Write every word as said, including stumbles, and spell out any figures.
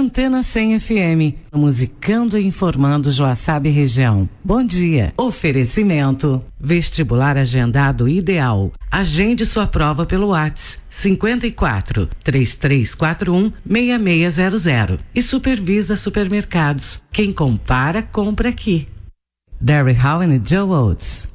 Antena cem F M, musicando e informando Joaçaba e região. Bom dia. Oferecimento. Vestibular agendado ideal. Agende sua prova pelo WhatsApp cinquenta e quatro, três três quatro um, seis seis zero zero e Supervisa Supermercados. Quem compara, compra aqui. Derry Hall e Joe Oates.